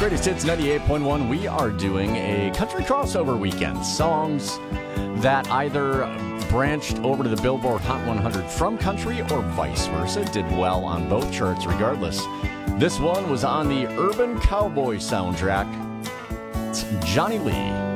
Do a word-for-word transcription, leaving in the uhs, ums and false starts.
Greatest Hits ninety-eight point one. We are doing a country crossover weekend. Songs that either branched over to the Billboard Hot one hundred from country or vice versa. Did well on both charts regardless. This one was on the Urban Cowboy soundtrack. It's Johnny Lee.